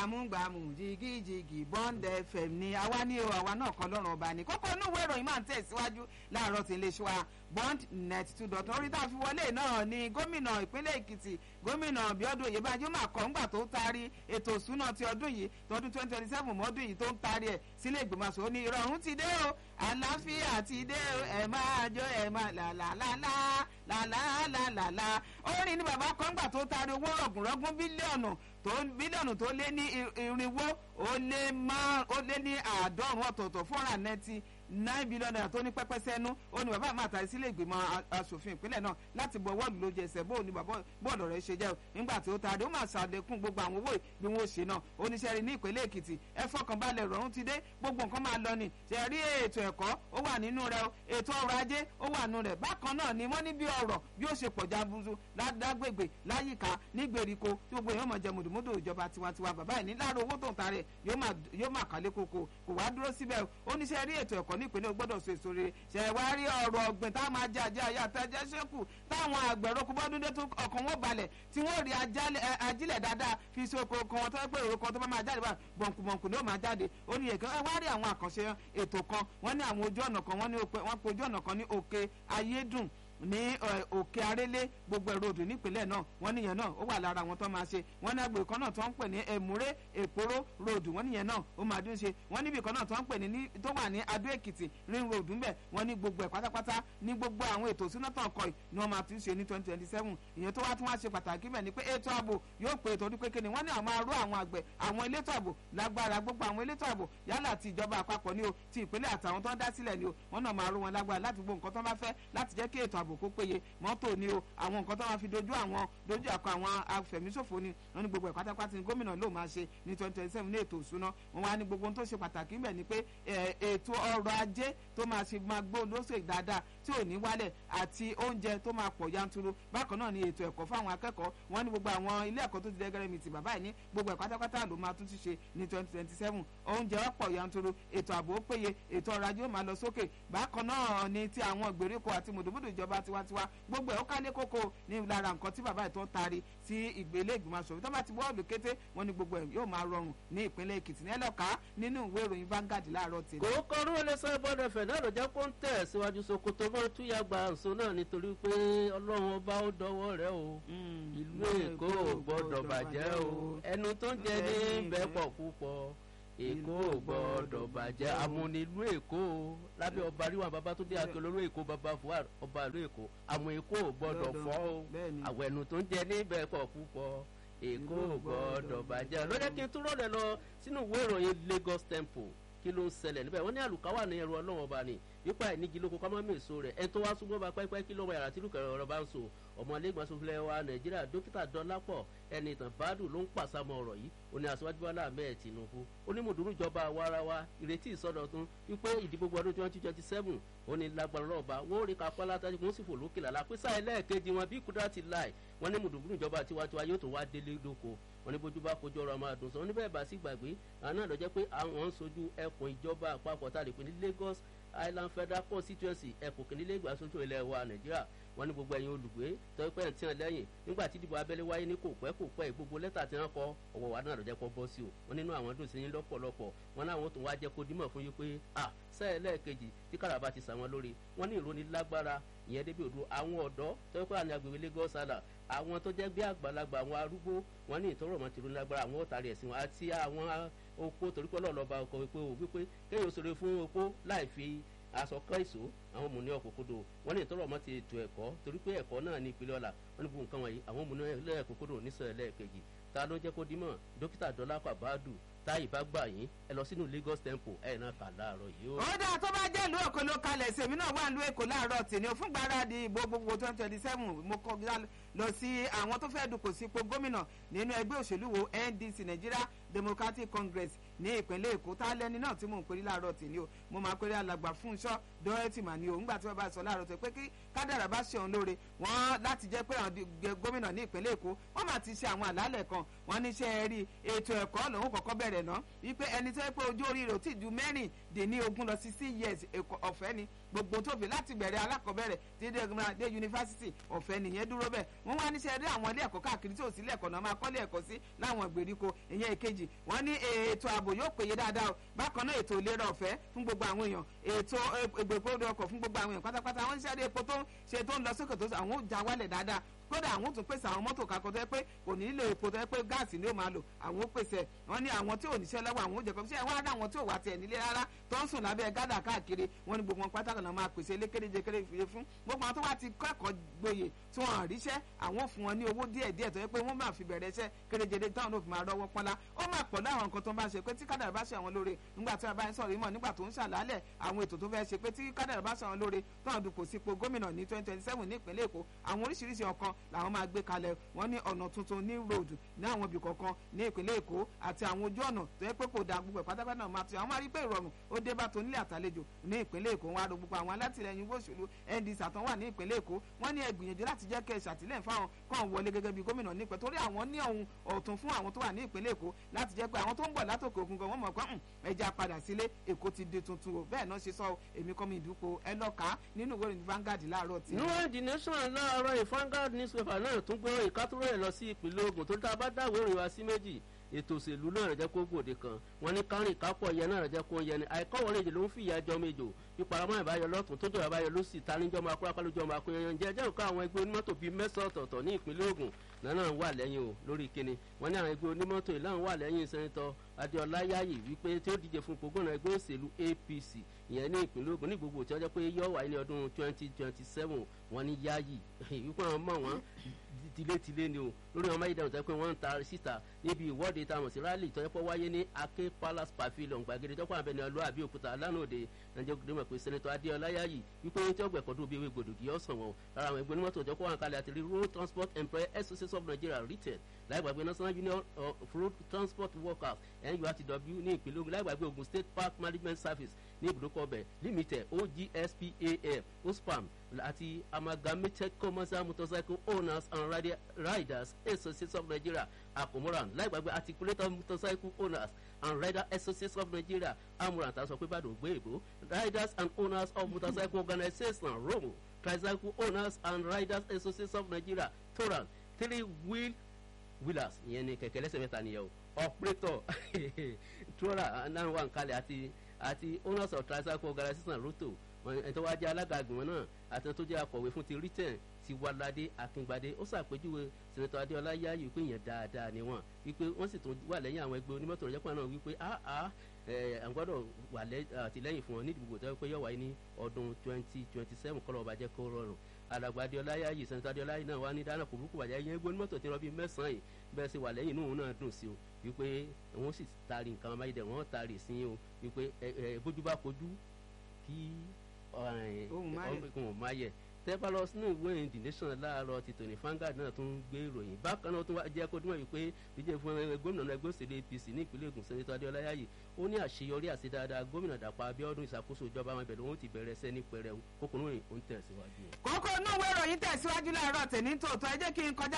gbàmúgbàmù jìgìjìgì Bond FM ni àwa ní o àwa náà kan lọ́rùn ọba ní kókó inú ìwé ìròyìn máa ń tẹ̀síwájú láàárọ̀ tí iléeṣẹ́ wa Bond net 2.0 orí tá a fi wọlé náà ni gómìnà ìpínlẹ̀ Èkìtì gómìnà Bíọ́dún Oyèbánjí máa kọ́ ńgbà tó ń taari ètò ìsúná ti ọdún yìí tọdún 2027 mọ́dún yìí tó ń taari ẹ̀ sílé ìgbìmọ̀ aṣòfin ní ìrọ̀rùn ti dé o àlàáfíà ti dé o ẹ̀ máa jó ẹ̀ máa làlàlàlà làlàlàlà orin ní bàbá kan ńgbà tó taari owó rọ̀gùnrọ̀gùn bílíọ̀nù tó lé ní irinwó ó lé ní àádọ́rùn ọ̀tọ̀ọ̀tọ̀ 499 billion naira tó ní pẹ́pẹ́ sẹ́nu ó ní bàbá àmàtà sílé ìgbìmọ̀ asòfin ìpínlẹ̀ náà láti bọ̀ wọ́ọ̀lù lójú ẹsẹ̀ bó ní bọ́ọ̀lù rẹ̀ ṣe jẹ́ nígbà tí ó ta àdé ó máa ṣàlékún gbogbo àwọn owó bí wọ́n ṣe náà oníṣẹ́rí ní ìpínlẹ̀ Èkìtì ẹ fọkànbalẹ̀ rọrùn ti dé gbogbo nǹkan máa lọ ni ṣe rí ètò ẹ̀kọ́ ó wà nínú rẹ̀ ètò ọrọ̀ ajé ó wà nínú rẹ̀ bákan náà ni wọ́n ní bí ọrọ̀ bí ó ṣe pọ̀ jabuzu lágbègbè láyìíká nígbèríko tí gbogbo èèyàn máa jẹ mùdùmùdù ìjọba tiwantiwa bàbá ẹ̀ ní láàárọ̀ owó tó ń tarẹ̀ yóò máa kálé koko kò wá dúró síbẹ̀ oníṣẹ́ rí ètò ẹ̀kọ́ nípínlẹ̀ gbọ́dọ̀ so èso rere ṣe wá rí ọ̀rọ̀ ọ̀gbìn tá a máa jẹ àjẹ àyà àtẹ̀jẹ́ ṣẹ́kù táwọn àgbẹ̀rọ kú bọ́dún dé tó ọkàn wọn balẹ̀ tí wọ́n rí ajílẹ̀ dáadáa fi ṣe oko kan wọn tó pé èrò kan tó bá máa jáde bá bọ̀nkùbọ̀nkù ni ó máa jáde ó ní èké wá rí àwọn àkànṣe ètò kan wọ́n ní àwọn ojú ọ̀nà kan wọ́n pe ojú ọ̀nà kan ní òkè ayédùn ní òkè arélé gbogbo ẹ̀rọ odò nípínlẹ̀ náà wọ́n níyẹn náà ó wà lára àwọn tó máa ṣe wọ́n ní agbègbè kan náà tó ń pè ní èmúré èkóró ròdù wọ́n níyẹn náà ó máa dún ṣe wọ́n níbi kan náà tó ń pè ní tó wà ní adó èkìtì ring road ńbẹ wọ́n ní gbogbo ẹ̀ pátápátá ní gbogbo àwọn ètò ìṣúná tó ń kọ́ ni wọ́n máa tún ṣe ní 2027 ìyẹn tó wá tún wá ṣe pàtàkì bẹ́ẹ̀ ni pé ètò ààbò yóò pé ètò onípe kéde wọ́n ní àwọn arú àwọn àgbẹ̀ àwọn elétò ààbò lágbára gbogbo àwọn elétò ààbò yálà ti ìjọba àpapọ̀ ni o ti ìpínlẹ̀ àtàwọn tó ń dá sílẹ̀ ni o wọ́n náà máa rú wọn lágbára láti gbogbo nǹkan tó bá fẹ́ láti jẹ́ kí ètò ààbò kó péye mọ́tò ni o àwọn nǹkan tó máa fi dojú àkọ àwọn afẹ̀míṣòfò ni wọ́n ní gbogbo ẹ̀ pátápátá ni gómìnà ló máa ṣe ní 2027 ní ètò ìṣúná wọn wá ní gbogbo ohun tó ṣe pàtàkì ń bẹ̀ ni pé ètò ọrọ̀ ajé tó máa ṣe máa gbó lóṣè dáadáa tí ò ní wálẹ̀ àti oúnjẹ tó máa pọ̀ yanturu bákan náà ni ètò ẹ̀kọ́ fáwọn akẹ́kọ̀ọ́ wọn ní gbogbo àwọn ilé ẹ̀kọ́ tó ti dẹ́gẹ́rẹ́ mi ti bàbá yìí ní gbogbo ẹ̀ pátápátá ló máa tún ti ṣe ní 2027 oúnjẹ ọ̀pọ̀ yanturu ètò ààbò ó péye ètò ọrọ̀ ajé ó máa lọ sókè bákan náà ni ti àwọn ìgbèríko àti mùdùmùdù ìjọba tiwantiwa gbogbo ẹ̀ ó kálé kókó ní lára nǹkan tí bàbá ìtọ́ taari sí ìgbélé ìgbìmọ̀ aṣòfin tó bá ti bọ́ọ̀lù kété wọn ni gbogbo ẹ̀ yóò máa rọrùn ní ìpínlẹ̀ Èkìtì ní ẹlọ́ka nínú ìwé ìròyìn Vanguard láàárọ̀ tèmi. kò kọrú ẹlẹ́sẹ̀ bọ́dẹ̀ fẹ̀ náà lọ́jà kó ń tẹ̀ síwájú Sokoto mọ́ túyà gba ǹso náà nítorí pé Ọlọ́run ọba ó dọwọ́ rẹ̀ o ìlú Èkó ò gbọ́dọ̀ bàjẹ́ o ẹnu tó ń jẹ ní bẹ́pọ̀ púpọ̀ Èkó ò gbọ́dọ̀ bàjẹ́ amúnilú Èkó lábẹ́ ọba ríwá Babátúndé Akínolú Èkó bàbá Fuad ọba ìlú Èkó àmọ́ Èkó ò gbọ́dọ̀ fọ́ o àwọn ẹnu tó ń jẹ níbẹ̀ pọ̀ púpọ̀ Èkó ò gbọ́dọ̀ bàjẹ́ lọ́jọ́ kí n tún rọ̀lẹ́ lọ sínú ìwé ìròyìn Lagos Temple kí ló ń ṣẹlẹ̀ níbẹ̀ wọ́n ní àlùkáwà ní ẹrù Ọlọ́run ọba ni nípa ìnígi lóko ká má mèso rẹ̀ ẹ tó wá súnmọ́ bá pẹ́pẹ́ kí lọ́wọ́ yàrá tí lùkẹ̀rẹ̀ ọ̀rọ̀ bá ń so ọmọ ilé-ìgbìmọ̀ aṣòfin wa Nàìjíríà dókítà Dọlápọ̀ ẹni ìtàn bádù ló ń pàṣàmọ́ ọ̀rọ̀ yìí ó ní aṣíwájú Bọ́lá Ahmed Tinubu ó ní mùdúrú ìjọba àwarawa ìrètí ìsọdọ̀tun wípé ìdìbò ọdún 2027 ó ní lágbára ọlọ́ọ̀bá wọ́n rí kápá látàrí wọ́n sì fò lókè làlá pé sáà ẹlẹ́ẹ̀kejì wọn bí kúdà ti láì wọ́n ní mùdúrú ìjọba tiwantiwa yóò tó wá délé lóko wọ́n ní bójú bá kojú ọ̀rọ̀ máa dùn sọ wọ́n ní bẹ́ẹ̀ bá sì gbàgbé àwọn náà lọ jẹ́ pé àwọn ń sojú ẹkùn ìjọba àpapọ̀ tá a lè pè ní Lagos Island Federal Constituency ẹkùn kìnínní ìgbà sójú ilẹ̀ wa Nàìjíríà wọ́n ní gbogbo ẹ̀yin olùgbé tọ́jú pé ẹ̀ǹtí hàn lẹ́yìn nígbà tí ìdìbò abẹ́lé wáyé ní kò pẹ́ gbogbo lẹ́tà tí wọ́n kọ ọ̀wọ́ wa náà lọ́jọ́ kọ́ bọ́ sí o wọ́n nínú àwọn dùn sí yín lọ́pọ̀lọpọ̀ wọ́n náà wọ́n tún wá jẹ́ kó dímọ̀ fún yín pé sẹ́ẹ̀ lẹ́ẹ̀kejì tí kàràbà ti sà wọ́n lórí wọ́n ní ìrónilágbára ìyẹn débi òdu àwọn ọ̀dọ́ tọ́jú pé àní agbègbè Lagos Island àwọn tó jẹ́ bí àgbàlagbà àwọn arúgbó wọ́n ní ìtọ́rọ̀ mọ́ ti ìrónilágbára àwọn ọ̀tàrí ẹ̀sìn wọn àti àwọn opó torí pé ọlọ́ọ̀lọ́ba ọkọ̀ wípé kéèyàn ṣòro fún opó láì fi aṣọ kan ìṣó àwọn ọmọ ní ọkọ̀kọ́dọ̀ wọ́n ní ìtọ́rọ̀ mọ́ ti ètò ẹ̀kọ́ torí pé ẹ̀kọ́ náà ní ìpínlẹ̀ ọ̀la wọ́n ní gbogbo nǹkan wọ̀nyí àwọn ọmọ ní ọkọ̀kọ́dọ̀ nísọ̀rọ̀ ẹlẹ́ẹ̀kejì ta ló jẹ́ kó dímọ̀ dókítà Dọlápọ̀ Bádù táyì bá gbà yín ẹ lọ sínú Lagos Temple ẹ̀ náà kà láàárọ̀ yìí o. ó dáa tó bá jẹ́ ìlú Èkó ló kalẹ̀ sèmi náà wà ìlú Èkó láàárọ̀ tì ní o fún gbáradì ìbò gbogbo 2027 mo kọ́ lọ sí àwọn tó fẹ́ dupò sípò gómìnà nínú ẹgbẹ́ òṣèlú wo NDC Nigeria Democratic Congress ní ìpínlẹ̀ Èkó tá lẹ́ni náà tí mò ń pè ní láàárọ̀ tì ní o mo máa pèrè alàgbà Fúnṣọ́ Dorothy mà ní o ńgbà tí wọ́n bá sọ láàárọ̀ tì pé kí kádàrà bá ṣe òun lóore wọ́n láti jẹ́ pé àwọn gómìnà ní ìpínlẹ̀ Èkó wọ́n máa ti ṣe àwọn àlàálẹ̀ kan wọ́n ní ṣe rí ètò ẹ̀kọ́ lòun kọ́kọ́ bẹ̀rẹ̀ ná wípé ẹni tó yẹ pé ojú orí rẹ̀ ò tí ju mẹ́rìndínlógún lọ sí 6 years ọ̀fẹ́ ni gbogbo tó fi láti bẹ̀rẹ̀ alákọ̀ọ́bẹ̀rẹ̀ dé yunifásitì ọ̀fẹ́ nìyẹn dúró bẹ́ẹ̀ wọ́n wá níṣẹ́ rí àwọn ilé ẹ̀kọ́ káàkiri tí ò sí ilé-ẹ̀kọ́ náà máa kọ́lé ẹ̀kọ́ sí láwọn ìgbèríko ìyẹn èkejì wọ́n ní ètò ààbò yóò péye dáadáa o bákan náà ètò ìlera ọ̀fẹ́ fún gbogbo àwọn èèyàn ètò ìgbèkódò ọkọ̀ fún gbogbo àwọn èèyàn pátápátá wọ́n níṣẹ́ rí epo tó ṣe tó ń lọ sókè tó àwọn ò já wálẹ̀ dáadáa kódà àwọn tún pèsè àwọn mọ́tò kakọ tó yẹ pé kò ní nílò epo tó yẹ pé gáàsì ni ó máa lò àwọn ó pèsè wọn ní àwọn tí ò níṣẹ́ lọ́wọ́ àwọn ó jẹ́ kọ́míṣẹ́ wá dá àwọn tí ò wá tiẹ̀ nílé rárá tó ń sùn lábẹ́ gádà káàkiri wọn ní gbogbo wọn pátákó náà máa pèsè elékéréje kéré fún gbogbo àwọn tó wá ti kẹ́kọ̀ọ́ gboyè tí wọ́n ríṣẹ́ àwọn ò fún wọn ní owó díẹ̀ tó yẹ pé wọ́n máa fi bẹ̀rẹ̀ iṣẹ́ kéréje táwọn ò fi máa rọ́wọ́ pọ́nlá ó máa pọ̀ láwọn nǹkan tó ń bá ṣe pé tí kádàrá bá ṣe àwọn lóore nígbà tí wọ́n bá ń sọ̀rọ̀ ìmọ̀ nígbà tó ń ṣàlálẹ̀ àwọn ètò tó fẹ́ ṣe pé tí kádàrá bá ṣe àwọn lóore tó ń dupò sípò gómìnà ní 2027 ní ìpínlẹ̀ Èkó àwọn oríṣiríṣi ọ̀kan làwọn máa gbé kalẹ̀ wọ́n ní ọ̀nà tuntun ní road ní àwọn ibì kọ̀ọ̀kan ní ìpínlẹ̀ Èkó àti àwọn ojú ọ̀nà tó yẹ pé kò da gbogbo pátápátá náà máa ti àwọn máa rí pé ìrọ̀rùn ó dé bá tó nílé àtàlejò ní ìpínlẹ̀ Èkó wọn á ro gbogbo àwọn alátìlẹyìn gbòòṣèlú NDC àtàn wà ní ìpínlẹ̀ Èkó wọ́n ní ẹ gbìyànjú láti jẹ́ kẹ́ ṣàtìlẹ́yìn fáwọn kàn wọlé gẹ́gẹ́ bí gómìnà nípẹ́ torí àwọn ní ohun ọ̀tún fún àwọn tó wà ní ìpínlẹ̀ Èkó láti jẹ́ pé àwọn tó ń bọ̀ látòkè òkun gan wọ́n mọ̀ pé ẹja padà sílé Èkó ti di tuntun o bẹ́ẹ̀ náà ṣe sọ èmi kọ́ mi ìdúpọ̀ ẹ lọ́ka nínú ìwé ìròyìn Vanguard láàárọ̀ tí. níwọ̀n The Nation láàárọ̀ Vanguard newspaper náà tún gbọ́ ìkátúrò ẹ̀ lọ sí ìpínlẹ̀ Ògùn tó tá a bá dáwọ́ ìròyìn wá sí méjì ètò òṣèlú náà rẹ̀ jẹ́ kó gbòde kan wọn ní kárìn kápọ̀ yẹn náà rẹ̀ jẹ́ kó yẹ ni àìkọ́wọ́lé èdè ló ń fìyà jọ méjò píparamọ́ ìbáyọ lọ́tún tó jọba ìbáyọ ló sì ta níjọ́ máa kúrá pálójọ́ máa kó yanyan jẹ́ nǹkan àwọn ẹgbẹ́ onímọ́tò bíi mẹ́sàn-án ọ̀tọ̀ọ̀tọ̀ ní ìpínlẹ̀ Ògùn náà wà lẹ́yìn o lórí kíni wọn ní àwọn ẹgbẹ́ onímọ́tò ìlànà wà lẹ́yìn sẹ́ńtọ́ Adéọlá Yáyì wípé tí ó díje fún gbogbo ẹgbẹ́ òṣèlú APC ìyẹn ní ìpínlẹ̀ Ògùn ní gbogbo tí wọ́n jẹ́ pé yọ wáyé ní ọdún 2027 wọn ní Yáyì wípé àwọn mọ̀ wọ́n tilétilé ni o lórí àwọn máyédèrú tó pé wọ́n ń ta síta níbi ìwọ́de tá a mọ̀ sí rally tó yẹ pé wáyé ní Ake Palace Pavilion gbàgede tó kọ́ àbẹ̀ni ọlọ́ Àbíòkúta lánàá òde nàìjẹ́ òkúté mọ̀ pé sẹ́nẹ́tọ̀ Adéọlá Yáyì wípé wọ́n ti ọgbẹ̀kọ́dún bíi ewé gbòdògì ọ̀sán wọn lára àwọn ẹgbẹ́ onímọ̀tò tó kọ́ wọn kalẹ̀ àti Road Transport Employees Association of Nigeria RTEN láìgbàgbé National Union of Road Transport Workers NURTW ní ìpínlẹ̀ Ògùn láìgbàgbé Ògùn State Park Management Service ní ibùdókọ̀ ọbẹ̀ Limited OGSPAF OSPAM àti Amalgamated Commercial Motorcycle Owners and Riders Association of Nigeria Akomoran láìgbàgbé Articulator Motorcycle Owners and Riders Association of Nigeria Amoran tá a sọ pé bàdàn gbé èbó Riders and Owners of Motorcycle Organization Romo Tricycle Owners and Riders Association of Nigeria Toran 3-wheelers ìyẹn ni kẹ̀kẹ́ lẹ́sẹ̀ mẹ́ta nìyẹn o operator tora náà wà ń kalẹ̀ àti Owners of Tricycle Organization Roto ẹni tó wá jẹ́ alága àgbìmọ̀ náà àti ẹni tó jẹ́ akọ̀wé fún ti RTEN ti Wáládé Akíngbadé ó ṣàpèjúwe sẹ́nẹ́tọ̀ Adéọlá Yáyì wípé yẹn dáadáa ni wọ́n wípé wọ́n sì tún wà lẹ́yìn àwọn ẹgbẹ́ onímọ́tò rẹ̀ jẹ́pọ̀ náà wípé àgbọ́dọ̀ wà àtìlẹ́yìn fún wọn ní ìdìbò tó yẹ pé yọ̀ wáyé ní ọdún 2027 kọ́lọ́ ọba jẹ́ kó rọrùn alàgbà Adéọlá Yáyì sẹ́nẹ́tọ̀ Adéọlá Yáyì náà wà ní dáná kò burúkú wàjá yẹn ẹgbẹ́ onímọ́tò ti rọ bíi mẹ́sàn-án yìí bẹ́ẹ̀ sì wà lẹ́yìn inú òun náà dùn sí o wípé wọ́n sì taari nǹkan amáyédẹrùn wọ́n taari sí o wípé bójú bá kojú kí ohun máa yẹ tẹ́pá lọ sínú ìwé The Nation láàárọ̀ ti tòní Vanguard náà tún gbé ìròyìn bákan náà tún wá jẹ́ kó dúnmọ̀ wípé díje fún gómìnà ẹgbẹ́ òṣèlú APC ní ìpínlẹ̀ Ògùn sẹ́nitọ́ Adéọlá Yáyì ó ní àṣeyọrí àti dáadáa gómìnà Dàpọ̀ Abíọ́dún ìṣàkóso ìjọba wọn ìbẹ̀rẹ̀ wọn ti bẹ̀rẹ̀ sẹ́ ní pẹrẹu kókó inú ìròyìn ó ń tẹ̀síwájú. kókó inú ìwé ìròyìn tẹ̀síwájú láàárọ̀ tẹ̀ ní tòótọ́ ẹ jẹ́ kí n kọjá